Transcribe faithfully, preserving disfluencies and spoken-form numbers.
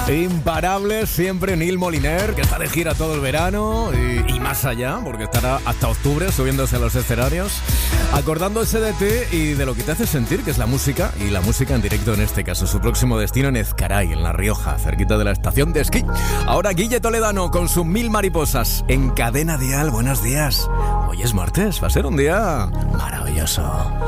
Imparable siempre Neil Moliner, que está de gira todo el verano y, y más allá, porque estará hasta octubre subiéndose a los escenarios, acordándose de ti y de lo que te hace sentir, que es la música, y la música en directo en este caso. Su próximo destino en Ezcaray, en La Rioja, cerquita de la estación de esquí. Ahora Guille Toledano con sus Mil Mariposas en Cadena Dial. Buenos días. Hoy es martes, va a ser un día maravilloso.